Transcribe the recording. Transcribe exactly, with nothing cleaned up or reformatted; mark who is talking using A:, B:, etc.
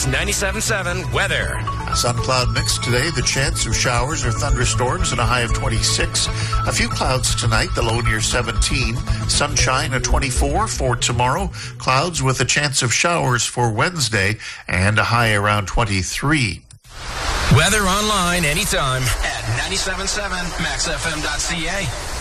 A: News ninety-seven point seven weather.
B: Sun cloud mix today. The chance of showers or thunderstorms and a high of twenty-six. A few clouds tonight, the low near seventeen. Sunshine at twenty-four for tomorrow. Clouds with a chance of showers for Wednesday and a high around twenty-three.
A: Weather online anytime at ninety-seven point seven max f m dot c a.